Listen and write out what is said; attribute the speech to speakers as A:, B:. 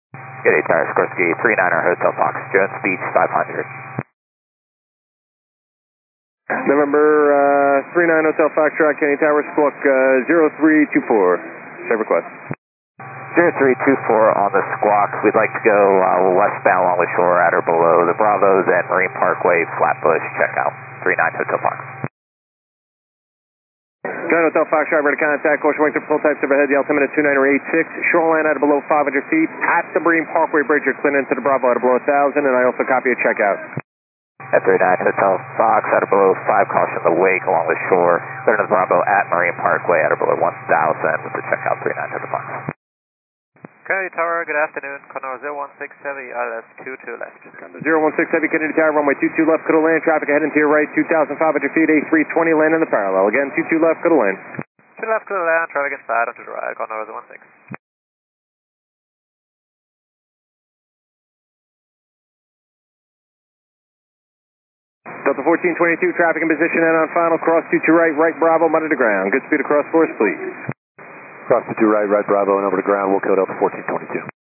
A: Good day, Tower, Skorsky, 39er Hotel Fox, Jones Beach, 500.
B: November 39 Hotel Foxtrot, Kenny Tower, squawk 0324. Save request.
A: 0324 on the squawk. We'd like to go westbound along the shore at or below the Bravos at Marine Parkway, Flatbush, checkout, 39 Hotel Fox.
B: 9 Hotel Foxtrot, ready to contact, caution wing to full types overhead, the altimeter 2986, shoreline at or below 500 feet, at the Marine Parkway Bridge, you're clearing into the Bravo at or below 1,000, and I also copy a checkout.
A: At 39 Hotel Fox, at or below 5, caution the wake along the shore, clear to the Bravo at Marine Parkway at or below 1,000 with the checkout 39 Hotel Fox.
C: Kennedy Tower, good afternoon, Conor 016 Heavy, ILS 22 left.
B: 016 Heavy, Kennedy Tower, runway 22 left, go to land, traffic heading to your right, 2,500 feet, A320, land in the parallel. Again, 22 left, go to land.
C: 2 left, go to land, traffic inside and to the right, Conor 016.
B: Delta 1422, traffic in position and on final, cross 22 right, right Bravo, monitor to ground. Good speed across course, please.
D: Cross 22 right, right Bravo, and over to ground, we'll code Delta 1422.